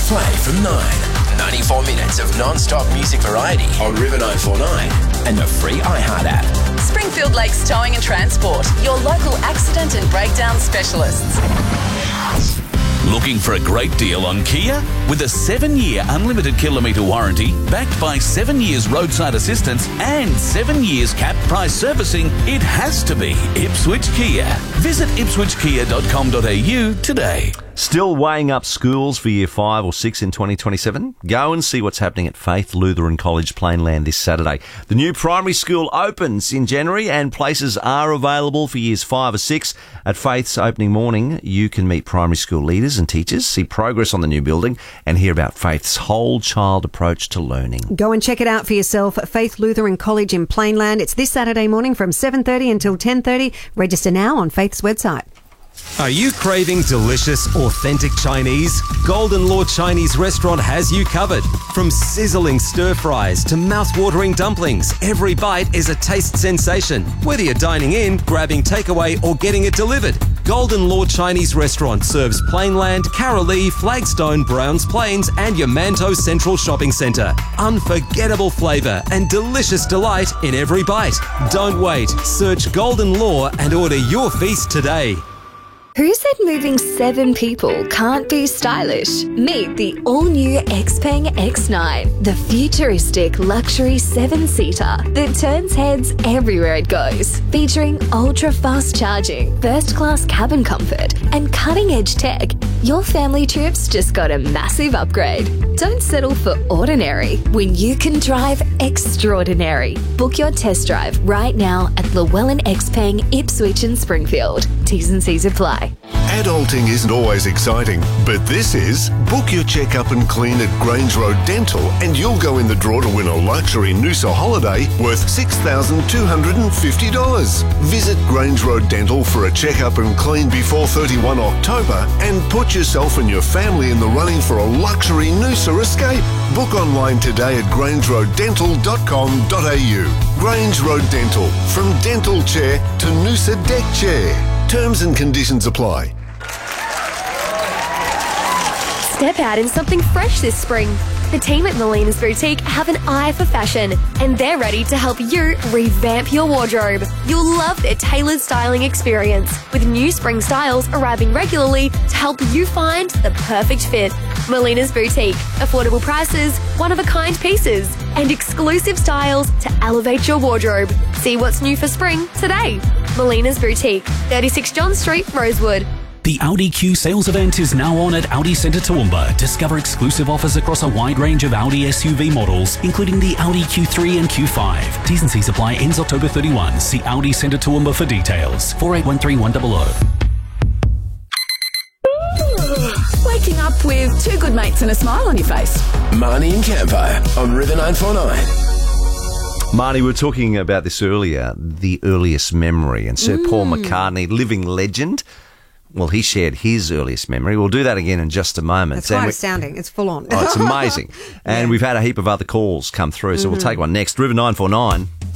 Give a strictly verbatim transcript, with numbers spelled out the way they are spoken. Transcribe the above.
Play from nine. ninety-four minutes of non-stop music variety on River nine four nine and the free iHeart app. Springfield Lakes Towing and Transport, your local accident and breakdown specialists. Looking for a great deal on Kia? With a seven-year unlimited kilometre warranty, backed by seven years roadside assistance and seven years cap price servicing, it has to be Ipswich Kia. Visit ipswich kia dot com dot a u today. Still weighing up schools for year five or six in twenty twenty-seven? Go and see what's happening at Faith Lutheran College Plainland this Saturday. The new primary school opens in January and places are available for years five or six. At Faith's opening morning, you can meet primary school leaders and teachers, see progress on the new building and hear about Faith's whole child approach to learning. Go and check it out for yourself at Faith Lutheran College in Plainland. It's this Saturday morning from seven thirty until ten thirty. Register now on Faith's website. Are you craving delicious, authentic Chinese? Golden Law Chinese Restaurant has you covered. From sizzling stir-fries to mouth-watering dumplings, every bite is a taste sensation. Whether you're dining in, grabbing takeaway or getting it delivered, Golden Law Chinese Restaurant serves Plainland, Carolee, Flagstone, Browns Plains and Yamanto Central Shopping Centre. Unforgettable flavour and delicious delight in every bite. Don't wait. Search Golden Law and order your feast today. Who said moving seven people can't be stylish? Meet the all-new Xpeng X nine, the futuristic luxury seven-seater that turns heads everywhere it goes. Featuring ultra-fast charging, first-class cabin comfort, and cutting-edge tech, your family trips just got a massive upgrade. Don't settle for ordinary when you can drive extraordinary. Book your test drive right now at Llewellyn Xpeng, Ipswich and Springfield. T's and C's apply. Adulting isn't always exciting, but this is. Book your check-up and clean at Grange Road Dental and you'll go in the draw to win a luxury Noosa holiday worth six thousand two hundred fifty dollars. Visit Grange Road Dental for a check-up and clean before thirty-first October and put yourself and your family in the running for a luxury Noosa escape. Book online today at grange road dental dot com dot a u. Grange Road Dental, from dental chair to Noosa deck chair. Terms and conditions apply. Step out in something fresh this spring. The team at Molina's Boutique have an eye for fashion and they're ready to help you revamp your wardrobe. You'll love their tailored styling experience with new spring styles arriving regularly to help you find the perfect fit. Molina's Boutique. Affordable prices, one-of-a-kind pieces and exclusive styles to elevate your wardrobe. See what's new for spring today. Molina's Boutique, thirty-six John Street, Rosewood. The Audi Q sales event is now on at Audi Centre Toowoomba. Discover exclusive offers across a wide range of Audi S U V models, including the Audi Q three and Q five. T's and C's apply, ends October thirty-first. See Audi Centre Toowoomba for details. four eight one three one zero zero. Waking up with two good mates and a smile on your face. Marnie and Campo on River nine four nine. Marnie, we were talking about this earlier, the earliest memory, and Sir mm. Paul McCartney, living legend. Well, he shared his earliest memory. We'll do that again in just a moment. It's quite astounding. It's full on. Oh, it's amazing. And yeah. we've had a heap of other calls come through, so mm-hmm. we'll take one next. River nine four nine.